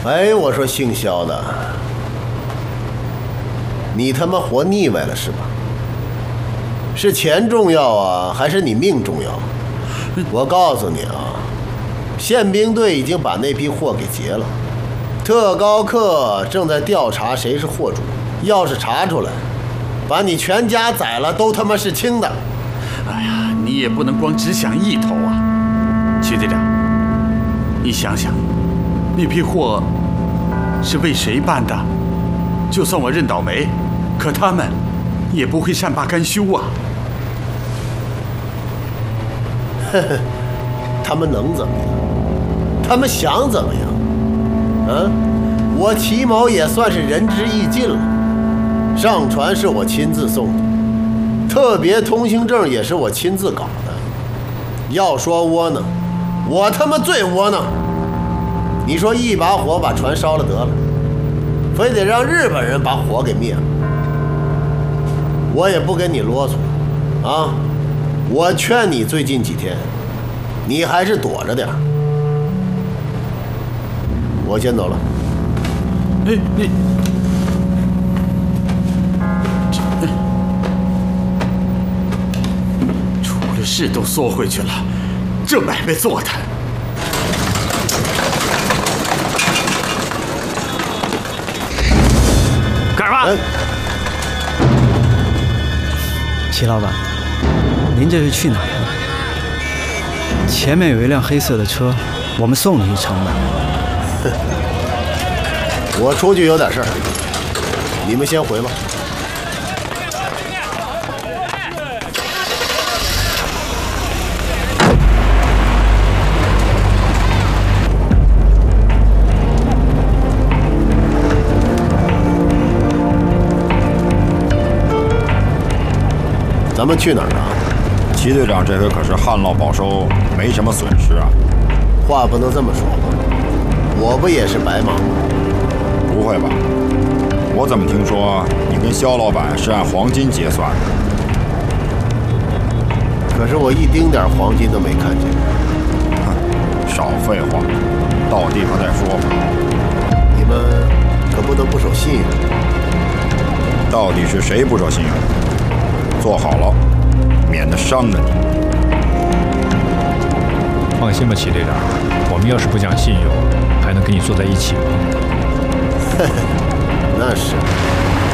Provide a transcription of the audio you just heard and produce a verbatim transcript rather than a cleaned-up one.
哎，我说姓肖的，你他妈活腻歪了是吧？是钱重要啊，还是你命重要？我告诉你啊，宪兵队已经把那批货给劫了，特高课正在调查谁是货主，要是查出来，把你全家宰了都他妈是轻的。 哎呀，你也不能光只想一头啊，徐队长，你想想，那批货是为谁办的？就算我认倒霉，可他们也不会善罢甘休啊！ 呵呵，他们能怎么样？他们想怎么样？啊，我齐某也算是仁至义尽了。上船是我亲自送的，特别通行证也是我亲自搞的。要说窝囊，我他妈最窝囊。你说一把火把船烧了得了，非得让日本人把火给灭了，我也不跟你啰嗦啊！我劝你最近几天，你还是躲着点。我先走了。 哎，你出了事都缩回去了，这买卖做的。干什么？ 哎， 齐老板，您这是去哪儿呀？前面有一辆黑色的车，我们送你一程吧。 我出去有点事儿，你们先回吧。咱们去哪儿啊？ 齐队长这回可是旱涝保收，没什么损失啊。 话不能这么说吧，我不也是白忙吗？ 不会吧？我怎么听说你跟肖老板是按黄金结算的？ 可是我一丁点黄金都没看见。 哼，少废话，到地方再说吧。 你们可不能不守信用。 到底是谁不守信用？做好了，免得伤着你。 放心吧，齐队长，我们要是不讲信用，还能跟你坐在一起吗？ 那是。